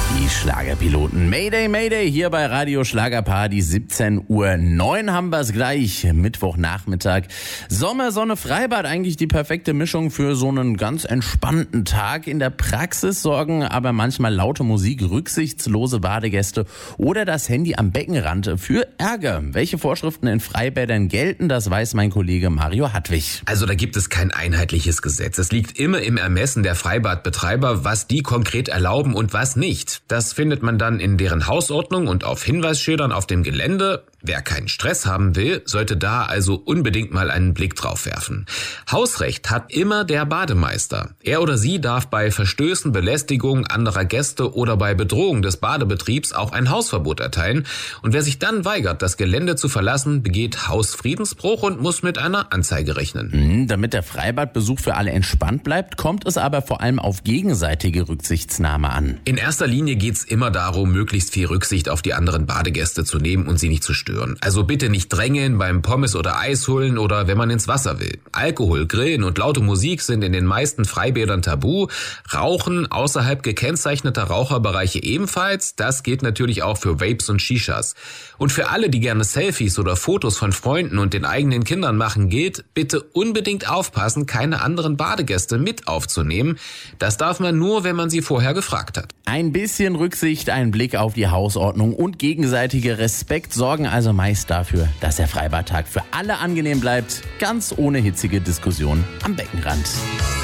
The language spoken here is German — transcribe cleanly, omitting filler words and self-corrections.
Die Schlagerpiloten. Mayday, Mayday, hier bei Radio Schlagerparty. 17:09 Uhr haben wir es gleich. Mittwochnachmittag. Sommer, Sonne, Freibad. Eigentlich die perfekte Mischung für so einen ganz entspannten Tag. In der Praxis sorgen aber manchmal laute Musik, rücksichtslose Badegäste oder das Handy am Beckenrand für Ärger. Welche Vorschriften in Freibädern gelten, das weiß mein Kollege Mario Hartwig. Also da gibt es kein einheitliches Gesetz. Es liegt immer im Ermessen der Freibadbetreiber, was die konkret erlauben und was nicht. Das findet man dann in deren Hausordnung und auf Hinweisschildern auf dem Gelände. Wer keinen Stress haben will, sollte da also unbedingt mal einen Blick drauf werfen. Hausrecht hat immer der Bademeister. Er oder sie darf bei Verstößen, Belästigung anderer Gäste oder bei Bedrohung des Badebetriebs auch ein Hausverbot erteilen. Und wer sich dann weigert, das Gelände zu verlassen, begeht Hausfriedensbruch und muss mit einer Anzeige rechnen. Damit der Freibadbesuch für alle entspannt bleibt, kommt es aber vor allem auf gegenseitige Rücksichtnahme an. In erster Linie geht's immer darum, möglichst viel Rücksicht auf die anderen Badegäste zu nehmen und sie nicht zu stören. Also bitte nicht drängeln beim Pommes oder Eis holen oder wenn man ins Wasser will. Alkohol, Grillen und laute Musik sind in den meisten Freibädern tabu. Rauchen außerhalb gekennzeichneter Raucherbereiche ebenfalls. Das gilt natürlich auch für Vapes und Shishas. Und für alle, die gerne Selfies oder Fotos von Freunden und den eigenen Kindern machen, gilt, bitte unbedingt aufpassen, keine anderen Badegäste mit aufzunehmen. Das darf man nur, wenn man sie vorher gefragt hat. Ein bisschen Rücksicht, ein Blick auf die Hausordnung und gegenseitiger Respekt sorgen also meist dafür, dass der Freibadtag für alle angenehm bleibt, ganz ohne hitzige Diskussion am Beckenrand.